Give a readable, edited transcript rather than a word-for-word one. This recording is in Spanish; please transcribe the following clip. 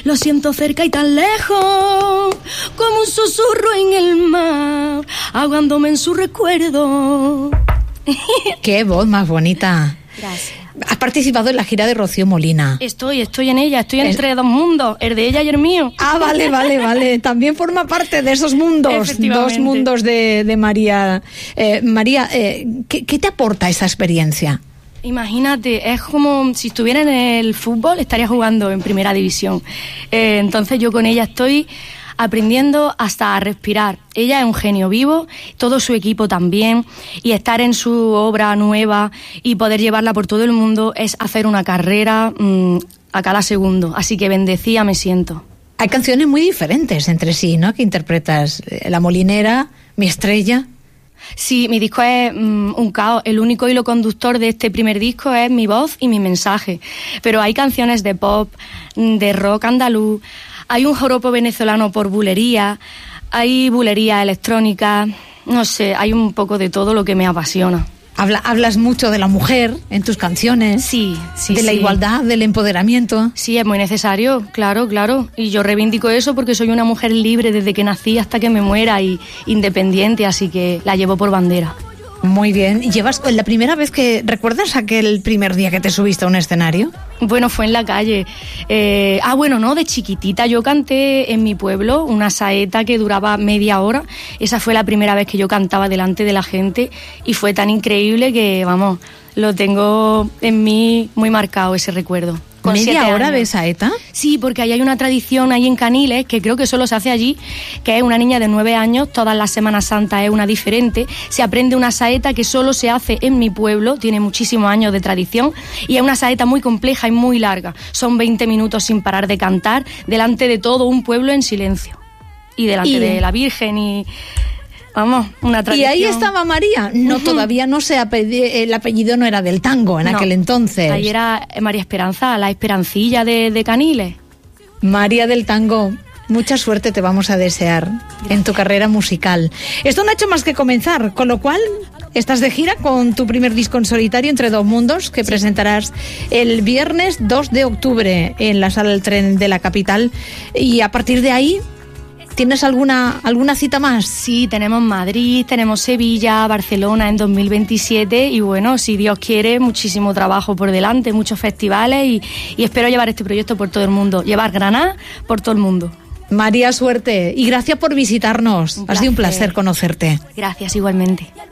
Lo siento cerca y tan lejos, como un susurro en el mar, ahogándome en su recuerdo. ¡Qué voz más bonita! Gracias. Has participado en la gira de Rocío Molina. Estoy en ella, estoy entre dos mundos, el de ella y el mío. Ah, vale. También forma parte de esos mundos, dos mundos de María. María, ¿qué te aporta esa experiencia? Imagínate, es como si estuviera en el fútbol, estaría jugando en primera división. Entonces yo con ella estoy aprendiendo hasta a respirar. Ella es un genio vivo, todo su equipo también, y estar en su obra nueva y poder llevarla por todo el mundo es hacer una carrera a cada segundo. Así que bendecida me siento. Hay canciones muy diferentes entre sí, ¿no?, que interpretas. La Molinera, Mi Estrella. Sí, mi disco es un caos. El único hilo conductor de este primer disco es mi voz y mi mensaje. Pero hay canciones de pop, de rock andaluz, hay un joropo venezolano por bulería, hay bulería electrónica, no sé, hay un poco de todo lo que me apasiona. Hablas mucho de la mujer en tus canciones. Sí. De la igualdad, del empoderamiento. Sí, es muy necesario, claro. Y yo reivindico eso porque soy una mujer libre desde que nací hasta que me muera y independiente, así que la llevo por bandera. Muy bien. ¿Llevas la primera vez que recuerdas aquel primer día que te subiste a un escenario? Bueno, fue en la calle. De chiquitita yo canté en mi pueblo una saeta que duraba media hora. Esa fue la primera vez que yo cantaba delante de la gente y fue tan increíble que, vamos, lo tengo en mí muy marcado ese recuerdo. Con ¿Media hora de saeta? Sí, porque ahí hay una tradición ahí en Caniles, que creo que solo se hace allí, que es una niña de 9 años, todas las Semanas Santas es una diferente, se aprende una saeta que solo se hace en mi pueblo, tiene muchísimos años de tradición, y es una saeta muy compleja y muy larga. Son 20 minutos sin parar de cantar, delante de todo un pueblo en silencio, y delante de la Virgen y... Vamos, una tradición. Y ahí estaba María. No, todavía no se el apellido no era del tango en aquel entonces. Ahí era María Esperanza, la Esperancilla de Caniles. María del tango, mucha suerte te vamos a desear. Gracias. En tu carrera musical. Esto no ha hecho más que comenzar, con lo cual estás de gira con tu primer disco en solitario, Entre dos mundos, que presentarás el viernes 2 de octubre en la Sala del Tren de la capital. Y a partir de ahí... ¿Tienes alguna cita más? Sí, tenemos Madrid, tenemos Sevilla, Barcelona en 2027 y bueno, si Dios quiere, muchísimo trabajo por delante, muchos festivales y espero llevar este proyecto por todo el mundo, llevar Granada por todo el mundo. María, suerte y gracias por visitarnos. Ha sido un placer conocerte. Gracias, igualmente.